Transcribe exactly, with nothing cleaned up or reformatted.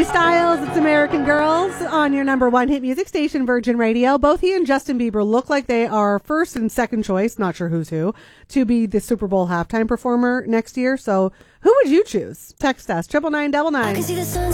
Harry Styles, it's American Girls on your number one hit music station, Virgin Radio. Both he and Justin Bieber look like they are first and second choice, not sure who's who, to be the Super Bowl halftime performer next year. So who would you choose? Text us, triple nine double nine.